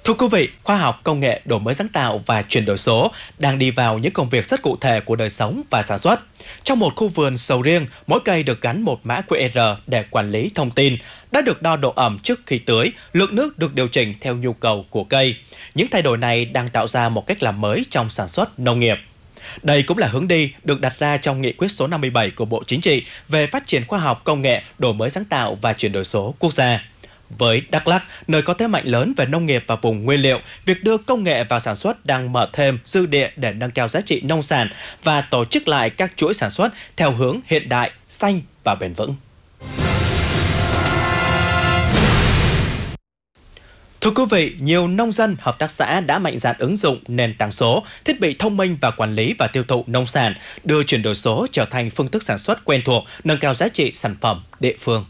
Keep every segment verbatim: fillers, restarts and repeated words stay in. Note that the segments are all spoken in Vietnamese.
Thưa quý vị, khoa học, công nghệ, đổi mới sáng tạo và chuyển đổi số đang đi vào những công việc rất cụ thể của đời sống và sản xuất. Trong một khu vườn sầu riêng, mỗi cây được gắn một mã quy rờ để quản lý thông tin, đã được đo độ ẩm trước khi tưới, lượng nước được điều chỉnh theo nhu cầu của cây. Những thay đổi này đang tạo ra một cách làm mới trong sản xuất nông nghiệp. Đây cũng là hướng đi được đặt ra trong nghị quyết số năm mươi bảy của Bộ Chính trị về phát triển khoa học, công nghệ, đổi mới sáng tạo và chuyển đổi số quốc gia. Với Đắk Lắk, nơi có thế mạnh lớn về nông nghiệp và vùng nguyên liệu, việc đưa công nghệ vào sản xuất đang mở thêm dư địa để nâng cao giá trị nông sản và tổ chức lại các chuỗi sản xuất theo hướng hiện đại, xanh và bền vững. Thưa quý vị, nhiều nông dân, hợp tác xã đã mạnh dạn ứng dụng nền tảng số, thiết bị thông minh và quản lý và tiêu thụ nông sản, đưa chuyển đổi số trở thành phương thức sản xuất quen thuộc, nâng cao giá trị sản phẩm địa phương.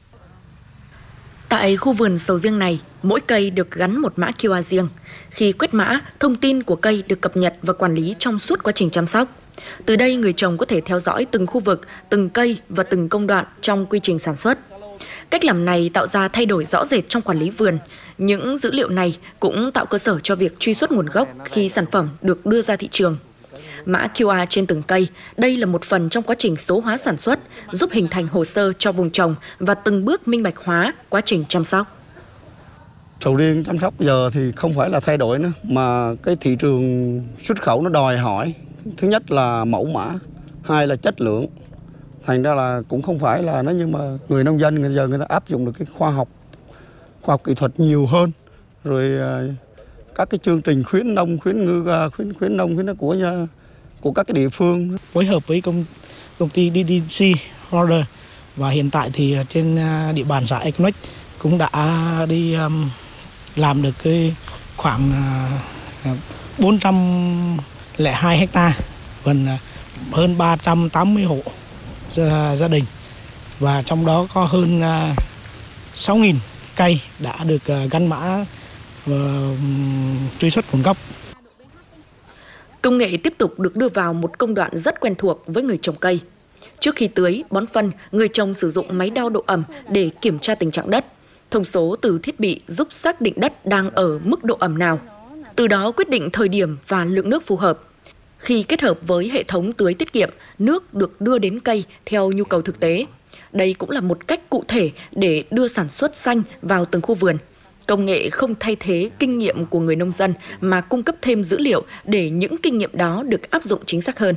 Tại khu vườn sầu riêng này, mỗi cây được gắn một mã quy rờ riêng. Khi quét mã, thông tin của cây được cập nhật và quản lý trong suốt quá trình chăm sóc. Từ đây, người trồng có thể theo dõi từng khu vực, từng cây và từng công đoạn trong quy trình sản xuất. Cách làm này tạo ra thay đổi rõ rệt trong quản lý vườn. Những dữ liệu này cũng tạo cơ sở cho việc truy xuất nguồn gốc khi sản phẩm được đưa ra thị trường. Mã quy rờ trên từng cây, đây là một phần trong quá trình số hóa sản xuất, giúp hình thành hồ sơ cho vùng trồng và từng bước minh bạch hóa quá trình chăm sóc. Sầu riêng chăm sóc giờ thì không phải là thay đổi nữa, mà cái thị trường xuất khẩu nó đòi hỏi. Thứ nhất là mẫu mã, hai là chất lượng. Thành ra là cũng không phải là nó, nhưng mà người nông dân bây giờ người ta áp dụng được cái khoa học, khoa học kỹ thuật nhiều hơn. Rồi các cái chương trình khuyến nông, khuyến ngư, khuyến khuyến nông khuyến của của các cái địa phương, phối hợp với công công ty đê đê xê Order, và hiện tại thì trên địa bàn xã Econex cũng đã đi um, làm được cái khoảng uh, bốn trăm lẻ hai hecta, gần uh, hơn ba trăm tám mươi hộ gia, gia đình, và trong đó có hơn uh, sáu nghìn cây đã được uh, gắn mã uh, truy xuất nguồn gốc. Công nghệ tiếp tục được đưa vào một công đoạn rất quen thuộc với người trồng cây. Trước khi tưới, bón phân, người trồng sử dụng máy đo độ ẩm để kiểm tra tình trạng đất. Thông số từ thiết bị giúp xác định đất đang ở mức độ ẩm nào. Từ đó quyết định thời điểm và lượng nước phù hợp. Khi kết hợp với hệ thống tưới tiết kiệm, nước được đưa đến cây theo nhu cầu thực tế. Đây cũng là một cách cụ thể để đưa sản xuất xanh vào từng khu vườn. Công nghệ không thay thế kinh nghiệm của người nông dân mà cung cấp thêm dữ liệu để những kinh nghiệm đó được áp dụng chính xác hơn.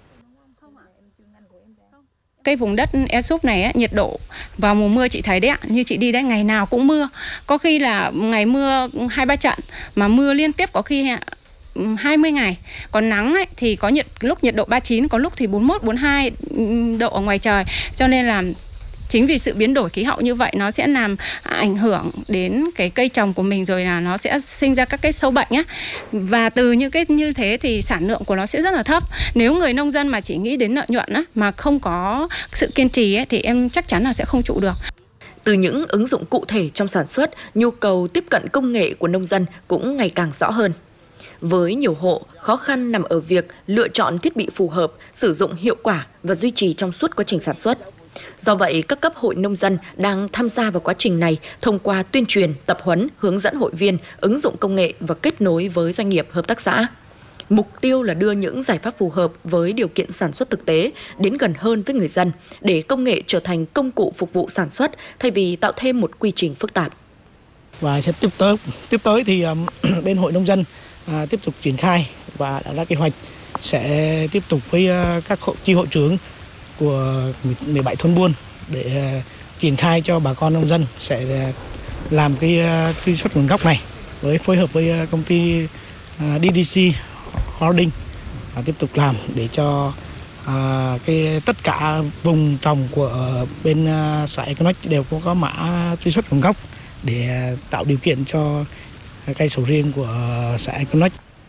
Cây vùng đất e súp này, nhiệt độ vào mùa mưa chị thấy đấy ạ, như chị đi đấy ngày nào cũng mưa. Có khi là ngày mưa hai ba trận, mà mưa liên tiếp có khi hai mươi ngày. Còn nắng ấy, thì có nhiệt lúc nhiệt độ ba mươi chín, có lúc thì bốn mươi mốt, bốn mươi hai độ ở ngoài trời. Cho nên là chính vì sự biến đổi khí hậu như vậy nó sẽ làm ảnh hưởng đến cái cây trồng của mình, rồi là nó sẽ sinh ra các cái sâu bệnh nhé. Và từ những cái như thế thì sản lượng của nó sẽ rất là thấp. Nếu người nông dân mà chỉ nghĩ đến lợi nhuận á, mà không có sự kiên trì ấy, thì em chắc chắn là sẽ không trụ được. Từ những ứng dụng cụ thể trong sản xuất, nhu cầu tiếp cận công nghệ của nông dân cũng ngày càng rõ hơn. Với nhiều hộ, khó khăn nằm ở việc lựa chọn thiết bị phù hợp, sử dụng hiệu quả và duy trì trong suốt quá trình sản xuất. Do vậy, các cấp hội nông dân đang tham gia vào quá trình này thông qua tuyên truyền, tập huấn, hướng dẫn hội viên, ứng dụng công nghệ và kết nối với doanh nghiệp, hợp tác xã. Mục tiêu là đưa những giải pháp phù hợp với điều kiện sản xuất thực tế đến gần hơn với người dân, để công nghệ trở thành công cụ phục vụ sản xuất thay vì tạo thêm một quy trình phức tạp. Và sẽ tiếp tới, tiếp tới thì um, bên hội nông dân uh, tiếp tục triển khai và đã ra kế hoạch sẽ tiếp tục với uh, các chi hội trưởng của mười bảy thôn buôn để uh, triển khai cho bà con nông dân sẽ uh, làm cái uh, truy xuất nguồn gốc này, với phối hợp với uh, công ty uh, đê đê xê Holding uh, tiếp tục làm để cho uh, cái tất cả vùng trồng của uh, bên uh, xã Econex đều có, có mã truy xuất nguồn gốc để uh, tạo điều kiện cho uh, cây sầu riêng của uh, xã Econex.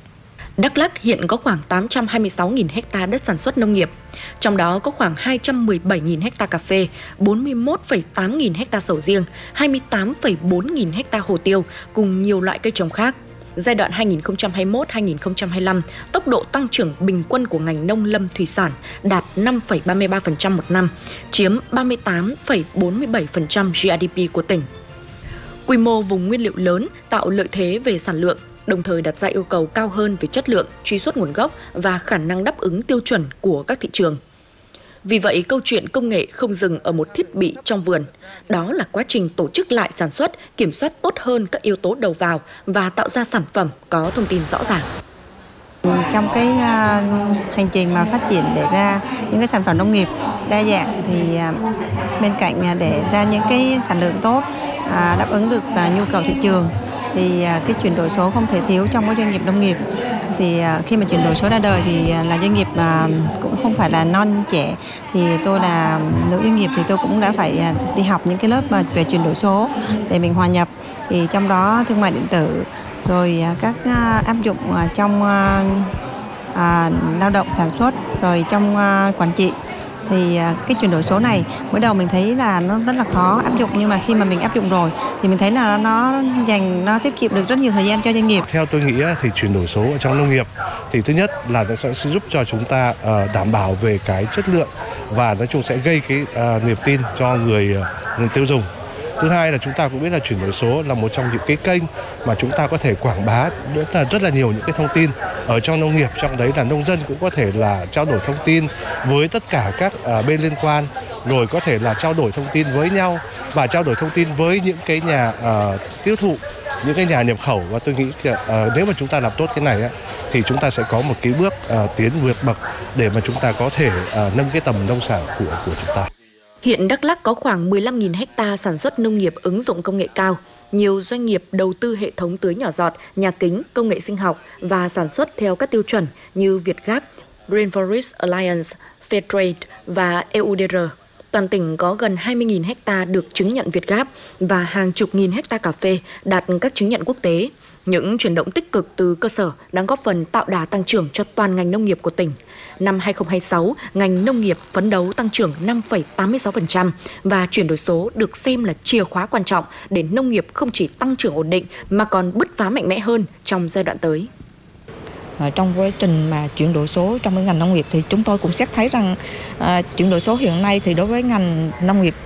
Đắk Lắk hiện có khoảng tám trăm hai mươi sáu nghìn ha đất sản xuất nông nghiệp, trong đó có khoảng hai trăm mười bảy nghìn ha cà phê, bốn mươi mốt phẩy tám nghìn ha sầu riêng, hai mươi tám phẩy bốn nghìn ha hồ tiêu cùng nhiều loại cây trồng khác. Giai đoạn hai nghìn không trăm hai mươi mốt đến hai nghìn không trăm hai mươi lăm, tốc độ tăng trưởng bình quân của ngành nông lâm thủy sản đạt năm phẩy ba mươi ba phần trăm một năm, chiếm ba mươi tám phẩy bốn mươi bảy phần trăm giê đê pê của tỉnh. Quy mô vùng nguyên liệu lớn tạo lợi thế về sản lượng, đồng thời đặt ra yêu cầu cao hơn về chất lượng, truy xuất nguồn gốc và khả năng đáp ứng tiêu chuẩn của các thị trường. Vì vậy, câu chuyện công nghệ không dừng ở một thiết bị trong vườn. Đó là quá trình tổ chức lại sản xuất, kiểm soát tốt hơn các yếu tố đầu vào và tạo ra sản phẩm có thông tin rõ ràng. Trong cái uh, hành trình mà phát triển để ra những cái sản phẩm nông nghiệp đa dạng thì uh, bên cạnh uh, để ra những cái sản lượng tốt, uh, đáp ứng được uh, nhu cầu thị trường thì uh, cái chuyển đổi số không thể thiếu trong các doanh nghiệp nông nghiệp. Thì uh, khi mà chuyển đổi số ra đời thì uh, là doanh nghiệp uh, cũng không phải là non trẻ, thì tôi là nữ doanh nghiệp thì tôi cũng đã phải uh, đi học những cái lớp mà về chuyển đổi số để mình hòa nhập. Thì trong đó thương mại điện tử, rồi các áp dụng trong à, lao động sản xuất, rồi trong à, quản trị. Thì à, cái chuyển đổi số này mới đầu mình thấy là nó rất là khó áp dụng, nhưng mà khi mà mình áp dụng rồi thì mình thấy là nó dành nó tiết kiệm được rất nhiều thời gian cho doanh nghiệp. Theo tôi nghĩ thì chuyển đổi số ở trong nông nghiệp thì thứ nhất là nó sẽ giúp cho chúng ta uh, đảm bảo về cái chất lượng và nói chung sẽ gây cái uh, niềm tin cho người, uh, người tiêu dùng. Thứ hai là chúng ta cũng biết là chuyển đổi số là một trong những cái kênh mà chúng ta có thể quảng bá rất là rất là nhiều những cái thông tin ở trong nông nghiệp, trong đấy là nông dân cũng có thể là trao đổi thông tin với tất cả các uh, bên liên quan, rồi có thể là trao đổi thông tin với nhau và trao đổi thông tin với những cái nhà uh, tiêu thụ, những cái nhà nhập khẩu. Và tôi nghĩ uh, nếu mà chúng ta làm tốt cái này uh, thì chúng ta sẽ có một cái bước uh, tiến vượt bậc để mà chúng ta có thể uh, nâng cái tầm nông sản của của chúng ta. Hiện Đắk Lắk có khoảng mười lăm nghìn ha sản xuất nông nghiệp ứng dụng công nghệ cao. Nhiều doanh nghiệp đầu tư hệ thống tưới nhỏ giọt, nhà kính, công nghệ sinh học và sản xuất theo các tiêu chuẩn như Vietgap, Rainforest Alliance, Fairtrade và e u đê rờ. Toàn tỉnh có gần hai mươi nghìn ha được chứng nhận Vietgap và hàng chục nghìn ha cà phê đạt các chứng nhận quốc tế. Những chuyển động tích cực từ cơ sở đang góp phần tạo đà tăng trưởng cho toàn ngành nông nghiệp của tỉnh. Năm hai không hai sáu, ngành nông nghiệp phấn đấu tăng trưởng năm phẩy tám mươi sáu phần trăm và chuyển đổi số được xem là chìa khóa quan trọng để nông nghiệp không chỉ tăng trưởng ổn định mà còn bứt phá mạnh mẽ hơn trong giai đoạn tới. Trong quá trình mà chuyển đổi số trong cái ngành nông nghiệp thì chúng tôi cũng xét thấy rằng à, chuyển đổi số hiện nay thì đối với ngành nông nghiệp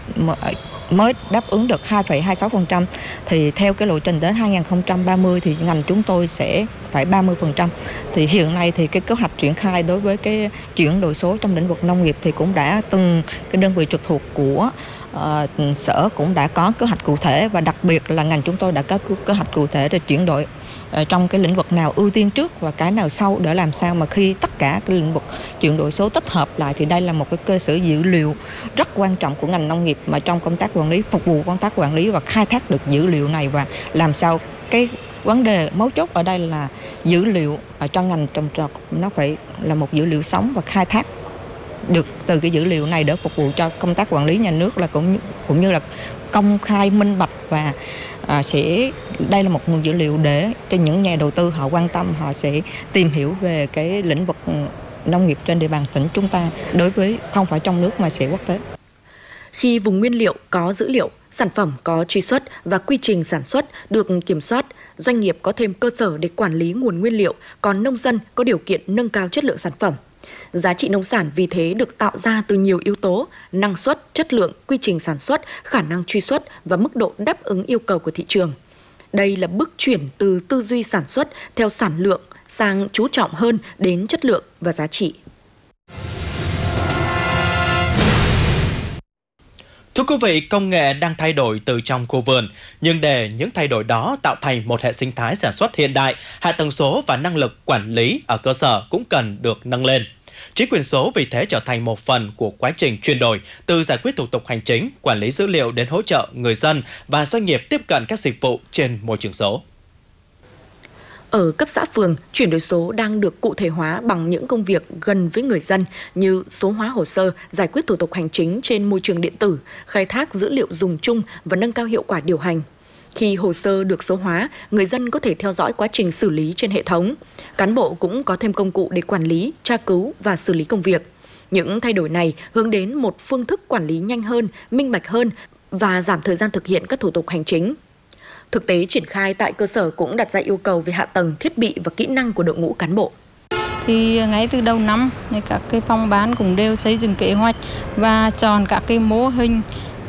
mới đáp ứng được hai phẩy hai mươi sáu phần trăm, thì theo cái lộ trình đến hai không ba mươi thì ngành chúng tôi sẽ phải ba mươi phần trăm. Thì hiện nay thì cái kế hoạch triển khai đối với cái chuyển đổi số trong lĩnh vực nông nghiệp thì cũng đã từng cái đơn vị trực thuộc của uh, sở cũng đã có kế hoạch cụ thể, và đặc biệt là ngành chúng tôi đã có kế hoạch cụ thể để chuyển đổi trong cái lĩnh vực nào ưu tiên trước và cái nào sau, để làm sao mà khi tất cả cái lĩnh vực chuyển đổi số tích hợp lại thì đây là một cái cơ sở dữ liệu rất quan trọng của ngành nông nghiệp mà trong công tác quản lý, phục vụ công tác quản lý và khai thác được dữ liệu này, và làm sao cái vấn đề mấu chốt ở đây là dữ liệu ở trong ngành trồng trọt nó phải là một dữ liệu sống và khai thác được từ cái dữ liệu này để phục vụ cho công tác quản lý nhà nước, là cũng cũng như là công khai minh bạch, và à, sẽ đây là một nguồn dữ liệu để cho những nhà đầu tư họ quan tâm, họ sẽ tìm hiểu về cái lĩnh vực nông nghiệp trên địa bàn tỉnh chúng ta, đối với không phải trong nước mà sẽ quốc tế. Khi vùng nguyên liệu có dữ liệu, sản phẩm có truy xuất và quy trình sản xuất được kiểm soát, doanh nghiệp có thêm cơ sở để quản lý nguồn nguyên liệu, còn nông dân có điều kiện nâng cao chất lượng sản phẩm. Giá trị nông sản vì thế được tạo ra từ nhiều yếu tố: năng suất, chất lượng, quy trình sản xuất, khả năng truy xuất và mức độ đáp ứng yêu cầu của thị trường. Đây là bước chuyển từ tư duy sản xuất theo sản lượng sang chú trọng hơn đến chất lượng và giá trị. Thưa quý vị, công nghệ đang thay đổi từ trong khu vườn, nhưng để những thay đổi đó tạo thành một hệ sinh thái sản xuất hiện đại, hạ tầng số và năng lực quản lý ở cơ sở cũng cần được nâng lên. Chính quyền số vì thế trở thành một phần của quá trình chuyển đổi, từ giải quyết thủ tục hành chính, quản lý dữ liệu đến hỗ trợ người dân và doanh nghiệp tiếp cận các dịch vụ trên môi trường số. Ở cấp xã phường, chuyển đổi số đang được cụ thể hóa bằng những công việc gần với người dân như số hóa hồ sơ, giải quyết thủ tục hành chính trên môi trường điện tử, khai thác dữ liệu dùng chung và nâng cao hiệu quả điều hành. Khi hồ sơ được số hóa, người dân có thể theo dõi quá trình xử lý trên hệ thống. Cán bộ cũng có thêm công cụ để quản lý, tra cứu và xử lý công việc. Những thay đổi này hướng đến một phương thức quản lý nhanh hơn, minh bạch hơn và giảm thời gian thực hiện các thủ tục hành chính. Thực tế triển khai tại cơ sở cũng đặt ra yêu cầu về hạ tầng, thiết bị và kỹ năng của đội ngũ cán bộ. Thì ngay từ đầu năm, các cái phòng ban cũng đều xây dựng kế hoạch và chọn các cái mô hình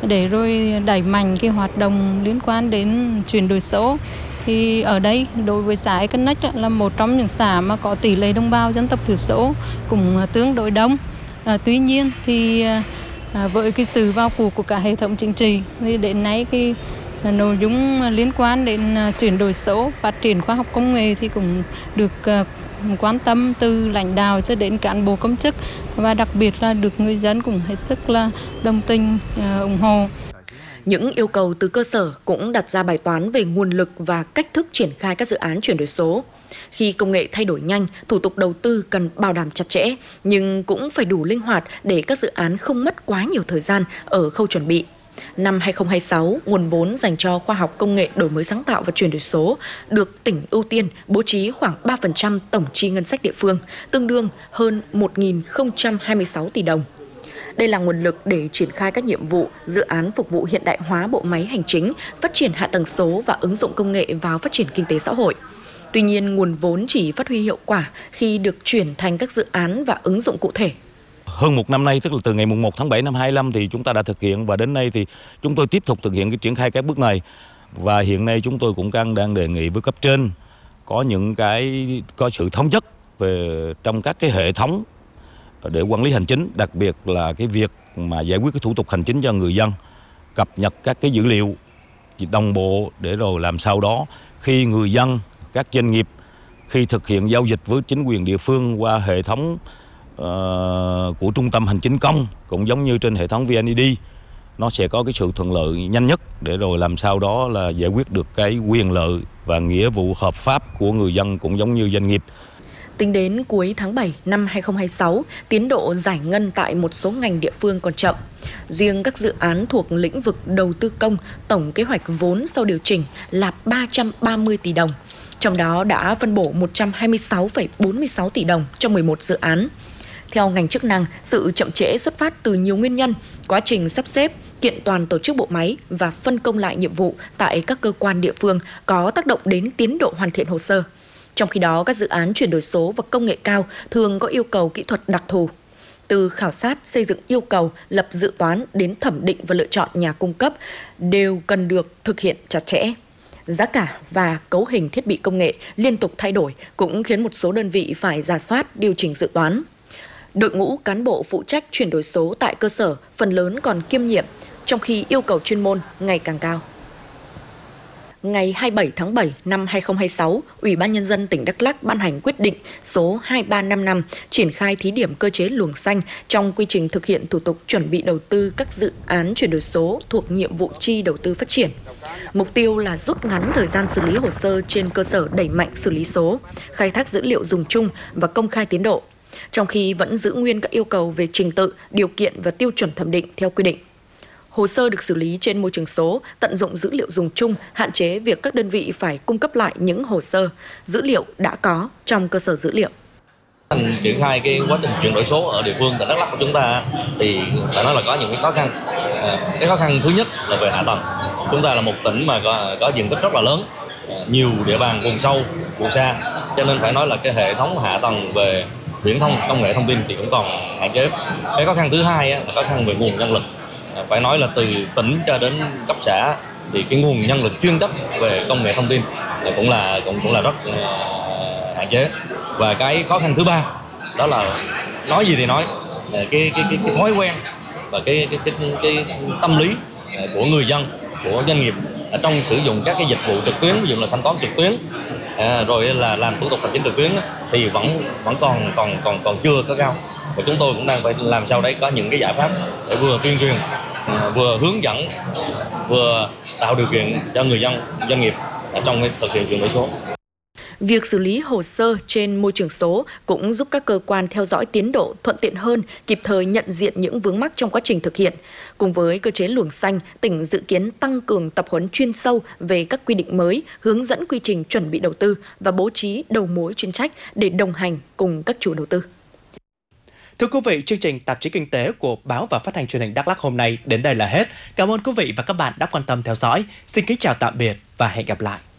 để rồi đẩy mạnh cái hoạt động liên quan đến chuyển đổi số. Thì ở đây đối với xã Econnect là một trong những xã mà có tỷ lệ đồng bào dân tộc thiểu số cũng tương đối đông. À, tuy nhiên thì à, với cái sự vào cuộc của cả hệ thống chính trị thì đến nay cái nội dung liên quan đến chuyển đổi số, phát triển khoa học công nghệ thì cũng được à, quan tâm từ lãnh đạo cho đến cán bộ công chức, và đặc biệt là được người dân cũng hết sức là đồng tình, à, ủng hộ. Những yêu cầu từ cơ sở cũng đặt ra bài toán về nguồn lực và cách thức triển khai các dự án chuyển đổi số. Khi công nghệ thay đổi nhanh, thủ tục đầu tư cần bảo đảm chặt chẽ, nhưng cũng phải đủ linh hoạt để các dự án không mất quá nhiều thời gian ở khâu chuẩn bị. Năm hai không hai sáu, nguồn vốn dành cho khoa học công nghệ, đổi mới sáng tạo và chuyển đổi số được tỉnh ưu tiên bố trí khoảng ba phần trăm tổng chi ngân sách địa phương, tương đương hơn một nghìn không trăm hai mươi sáu tỷ đồng. Đây là nguồn lực để triển khai các nhiệm vụ, dự án phục vụ hiện đại hóa bộ máy hành chính, phát triển hạ tầng số và ứng dụng công nghệ vào phát triển kinh tế xã hội. Tuy nhiên, nguồn vốn chỉ phát huy hiệu quả khi được chuyển thành các dự án và ứng dụng cụ thể. Hơn một năm nay, tức là từ ngày mùng một tháng bảy năm hai lăm thì chúng ta đã thực hiện, và đến nay thì chúng tôi tiếp tục thực hiện cái triển khai các bước này. Và hiện nay chúng tôi cũng đang đang đề nghị với cấp trên có những cái có sự thống nhất về trong các cái hệ thống để quản lý hành chính, đặc biệt là cái việc mà giải quyết cái thủ tục hành chính cho người dân, cập nhật các cái dữ liệu đồng bộ để rồi làm sao đó khi người dân, các doanh nghiệp khi thực hiện giao dịch với chính quyền địa phương qua hệ thống uh, của trung tâm hành chính công, cũng giống như trên hệ thống vê en e đê, nó sẽ có cái sự thuận lợi nhanh nhất để rồi làm sao đó là giải quyết được cái quyền lợi và nghĩa vụ hợp pháp của người dân cũng giống như doanh nghiệp. Tính đến cuối tháng bảy năm hai không hai sáu, tiến độ giải ngân tại một số ngành địa phương còn chậm. Riêng các dự án thuộc lĩnh vực đầu tư công, tổng kế hoạch vốn sau điều chỉnh là ba trăm ba mươi tỷ đồng. Trong đó đã phân bổ một trăm hai mươi sáu phẩy bốn mươi sáu tỷ đồng cho mười một dự án. Theo ngành chức năng, sự chậm trễ xuất phát từ nhiều nguyên nhân, quá trình sắp xếp, kiện toàn tổ chức bộ máy và phân công lại nhiệm vụ tại các cơ quan địa phương có tác động đến tiến độ hoàn thiện hồ sơ. Trong khi đó, các dự án chuyển đổi số và công nghệ cao thường có yêu cầu kỹ thuật đặc thù. Từ khảo sát, xây dựng yêu cầu, lập dự toán đến thẩm định và lựa chọn nhà cung cấp đều cần được thực hiện chặt chẽ. Giá cả và cấu hình thiết bị công nghệ liên tục thay đổi cũng khiến một số đơn vị phải rà soát, điều chỉnh dự toán. Đội ngũ cán bộ phụ trách chuyển đổi số tại cơ sở phần lớn còn kiêm nhiệm, trong khi yêu cầu chuyên môn ngày càng cao. Ngày hai mươi bảy tháng bảy năm hai không hai sáu, Ủy ban Nhân dân tỉnh Đắk Lắk ban hành quyết định số hai ba năm năm triển khai thí điểm cơ chế luồng xanh trong quy trình thực hiện thủ tục chuẩn bị đầu tư các dự án chuyển đổi số thuộc nhiệm vụ chi đầu tư phát triển. Mục tiêu là rút ngắn thời gian xử lý hồ sơ trên cơ sở đẩy mạnh xử lý số, khai thác dữ liệu dùng chung và công khai tiến độ, trong khi vẫn giữ nguyên các yêu cầu về trình tự, điều kiện và tiêu chuẩn thẩm định theo quy định. Hồ sơ được xử lý trên môi trường số, tận dụng dữ liệu dùng chung, hạn chế việc các đơn vị phải cung cấp lại những hồ sơ, dữ liệu đã có trong cơ sở dữ liệu. Triển khai cái quá trình chuyển đổi số ở địa phương tỉnh Đắk Lắk của chúng ta thì phải nói là có những cái khó khăn. Cái khó khăn thứ nhất là về hạ tầng. Chúng ta là một tỉnh mà có, có diện tích rất là lớn, nhiều địa bàn vùng sâu, vùng xa, cho nên phải nói là cái hệ thống hạ tầng về viễn thông, công nghệ thông tin thì cũng còn hạn chế. Cái khó khăn thứ hai là khó khăn về nguồn nhân lực. Phải nói là từ tỉnh cho đến cấp xã thì cái nguồn nhân lực chuyên trách về công nghệ thông tin cũng là cũng cũng là rất uh, hạn chế. Và cái khó khăn thứ ba đó là nói gì thì nói, cái cái cái, cái thói quen và cái cái, cái cái cái tâm lý của người dân, của doanh nghiệp trong sử dụng các cái dịch vụ trực tuyến, ví dụ là thanh toán trực tuyến, à, rồi là làm thủ tục hành chính trực tuyến thì vẫn vẫn còn còn còn còn chưa có cao. Và chúng tôi cũng đang phải làm sao đấy có những cái giải pháp để vừa tuyên truyền, vừa hướng dẫn, vừa tạo điều kiện cho người dân, doanh nghiệp trong cái thực hiện chuyển đổi số. Việc xử lý hồ sơ trên môi trường số cũng giúp các cơ quan theo dõi tiến độ thuận tiện hơn, kịp thời nhận diện những vướng mắc trong quá trình thực hiện. Cùng với cơ chế luồng xanh, tỉnh dự kiến tăng cường tập huấn chuyên sâu về các quy định mới, hướng dẫn quy trình chuẩn bị đầu tư và bố trí đầu mối chuyên trách để đồng hành cùng các chủ đầu tư. Thưa quý vị, chương trình Tạp chí Kinh tế của Báo và Phát thanh Truyền hình Đắk Lắk hôm nay đến đây là hết. Cảm ơn quý vị và các bạn đã quan tâm theo dõi. Xin kính chào tạm biệt và hẹn gặp lại.